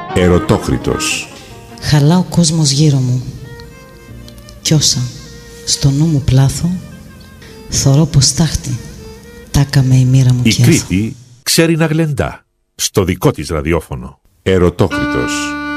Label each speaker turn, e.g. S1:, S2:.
S1: Ερωτόκριτος.
S2: Χαλά ο κόσμος γύρω μου κι όσα στο νου μου πλάθω, θωρώ πως τάχτη τάκα με η μοίρα μου
S1: Η
S2: κιάθω.
S1: Κρήτη ξέρει να γλεντά στο δικό της ραδιόφωνο. Ερωτόκριτος.